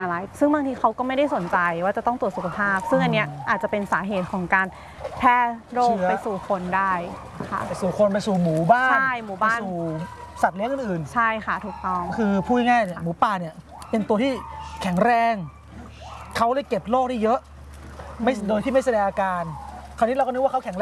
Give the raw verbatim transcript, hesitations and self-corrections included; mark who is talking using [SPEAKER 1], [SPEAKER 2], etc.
[SPEAKER 1] อะไรซึ่งบางทีเขาก็ไม่ได้สนใจว่าจะต้องตรวจสุขภาพ ซึ่งอันเนี้ยอาจจะเป็นสาเหตุของการแพร่โรคไปสู่คนได้ค่ะ
[SPEAKER 2] ไปสู่คนไปสู่หมูบ้าน
[SPEAKER 1] ใช่หมู่บ้าน
[SPEAKER 2] ไปสู่สัตว์เลี้ยงอื่น
[SPEAKER 1] ใช่ค่ะถูกต้อง
[SPEAKER 2] ๆคือพูดง่ายๆเนี่ยหมูป่าเนี่ยเป็นตัวที่แข็งแรงเขาเลยเก็บโรคได้เยอะไม่โดยที่ไม่แสดงอาการคราวนี้เราก็นึกว่าเขาแข็งแรง